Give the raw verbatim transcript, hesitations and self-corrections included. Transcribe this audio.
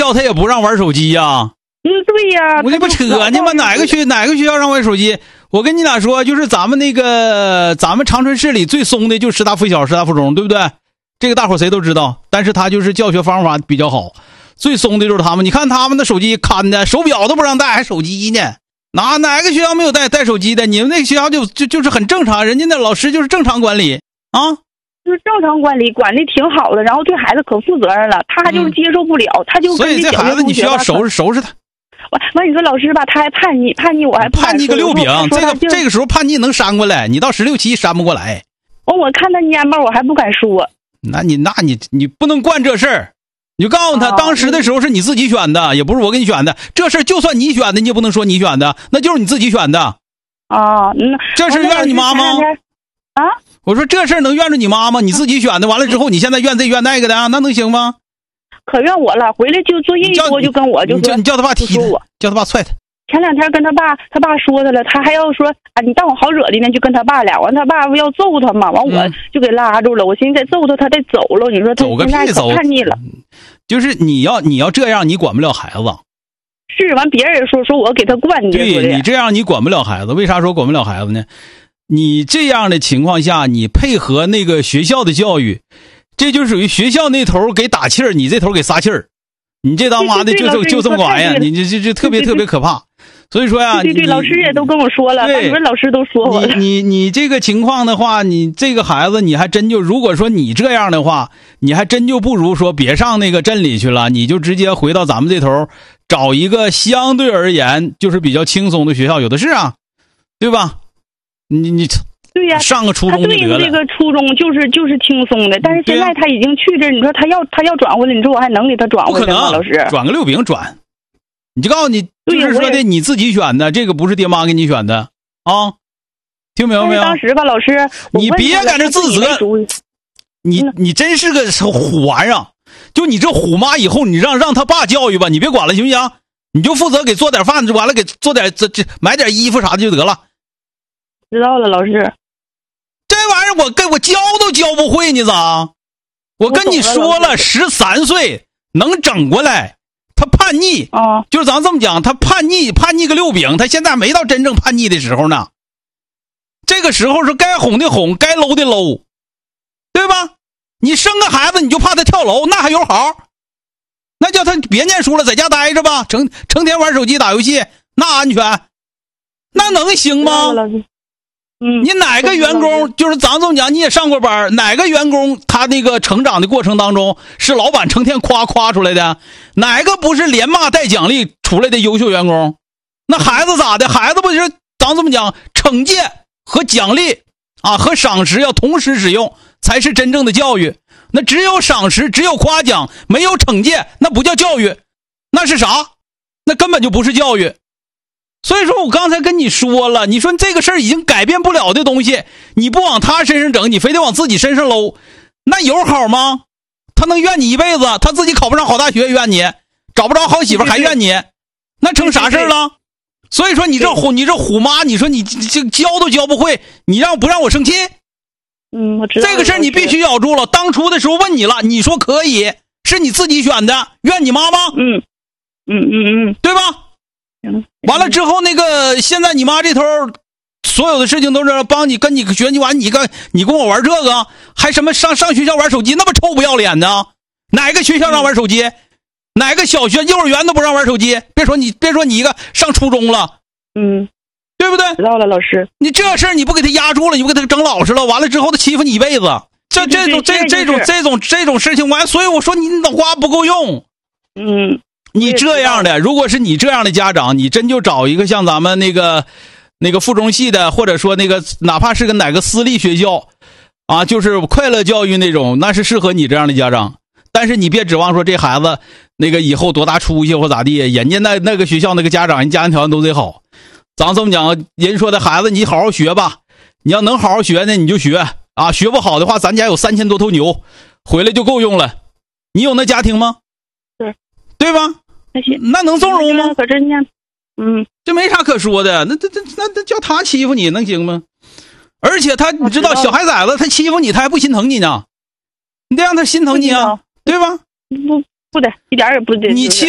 校他也不让玩手机呀、啊。 嗯，对呀、啊， 我这不扯呢吗？哪个学哪个学校让玩手机？我跟你俩说，就是咱们那个咱们长春市里最松的就是师大附小、师大附中，对不对？这个大伙谁都知道。但是他就是教学方法比较好，最松的就是他们。你看他们的手机看的，手表都不让带，还手机呢？哪哪个学校没有带带手机的？你们那个学校就就就是很正常，人家那老师就是正常管理啊。 就是正常管理，管的挺好的，然后对孩子可负责任了，他就是接受不了，嗯、他就所以这孩子你需要收拾收拾他。 完完，你说老师吧，他还叛逆，叛逆我还叛逆个六饼，这个这个时候叛逆能扇过来，你到十六七扇不过来。 完，我看他蔫巴，我还不敢说。 那你那你你不能惯这事儿，你就告诉他，当时的时候是你自己选的，也不是我给你选的。这事儿就算你选的，你也不能说你选的，那就是你自己选的。 啊，嗯， 这事怨你妈吗？ 啊？ 我说这事儿能怨着你妈吗？你自己选的，完了之后你现在怨这怨那个的，那能行吗？ 可怨我了，回来就作业一多就跟我就说， 你叫他爸踢他，叫他爸踹他。 前两天跟他爸，他爸说他了，他还要说啊，你当我好惹的呢，就跟他爸俩。完他爸不要揍他嘛，完我就给拉住了。嗯、我寻思再揍他，他得走了。你说他走个屁走， 叛逆了。 就是你要你要这样，你管不了孩子。 是完，别人也说说我给他惯的。 对你这样，你管不了孩子。为啥说管不了孩子呢？你这样的情况下，你配合那个学校的教育，这就属于学校那头给打气儿，你这头给撒气儿。你这当妈的就就就这么玩意儿，你这这这特别特别可怕。所以说呀， 对对对，老师也都跟我说了，班主任老师都说我了。 你你你这个情况的话，你这个孩子你还真就，如果说你这样的话，你还真就不如说别上那个镇里去了，你就直接回到咱们这头，找一个相对而言就是比较轻松的学校，有的是啊，对吧？你你对呀、啊， 上个初中就得了。 他对这个初中就是就是轻松的，但是现在他已经去这，你说他要他要转回来，你说我还能给他转回来吗？老师， 转个六饼转，你就告诉你，就是说的你自己选的，这个不是爹妈给你选的啊，听明白没有？ 当时吧，老师， 你别在这自责，你你真是个虎玩意儿，就你这虎妈，以后你让让他爸教育吧，你别管了，行不行？你就负责给做点饭，完了给做点这这买点衣服啥的就得了。 知道了，老师。 这玩意儿我跟我教都教不会，你咋？我跟你说了，十三岁能整过来。他叛逆啊， 就是咱这么讲，他叛逆叛逆个六饼，他现在没到真正叛逆的时候呢。这个时候是该哄的哄，该搂的搂，对吧？你生个孩子你就怕他跳楼，那还有好？那叫他别念书了，在家待着吧，成成天玩手机打游戏，那安全？那能行吗？ 嗯， 你哪个员工就是咱这么讲，你也上过班，哪个员工他那个成长的过程当中是老板成天夸夸出来的？哪个不是连骂带奖励出来的优秀员工？那孩子咋的？孩子不是咱这么讲，惩戒和奖励啊和赏识要同时使用，才是真正的教育。那只有赏识，只有夸奖，没有惩戒，那不叫教育，那是啥？那根本就不是教育。所以说我刚才跟你说了，你说这个事儿已经改变不了的东西，你不往他身上整，你非得往自己身上搂，那有好吗？他能怨你一辈子，他自己考不上好大学怨你，找不着好媳妇还怨你，那成啥事儿了？所以说你这虎你这虎妈，你说你这教都教不会，你让不让我生气？ 嗯，我知道这个事儿你必须咬住了。当初的时候问你了，你说可以，是你自己选的，怨你妈吗？ 嗯嗯嗯嗯， 对吧？完了之后，那个现在你妈这头，所有的事情都是帮你跟你学习完，你跟你跟我玩这个，还什么上上学校玩手机，那么臭不要脸呢？哪个学校让玩手机？嗯、哪个小学、幼儿园都不让玩手机？别说你，别说你一个上初中了， 嗯， 对不对？ 知道了，老师。 你这事儿你不给他压住了，你不给他整老实了，完了之后他欺负你一辈子。这这种这这种这种这种事情完，所以我说你脑瓜不够用。 嗯。 你这样的，如果是你这样的家长，你真就找一个像咱们那个那个附中系的，或者说那个哪怕是个哪个私立学校啊，就是快乐教育那种，那是适合你这样的家长。但是你别指望说这孩子那个以后多大出息或咋地，人家那那个学校那个家长人家庭条件都得好。咱这么讲，人说的孩子你好好学吧，你要能好好学呢你就学啊，学不好的话咱家有三千多头牛回来就够用了。你有那家庭吗？ 是， 对吧？那能纵容吗？ 可真呢，嗯， 这没啥可说的。那这这那那叫他欺负你能行吗？而且他你知道小孩崽子他欺负你他还不心疼你呢，你得让他心疼你啊，对吧？ 不不得，一点也不得。 你欺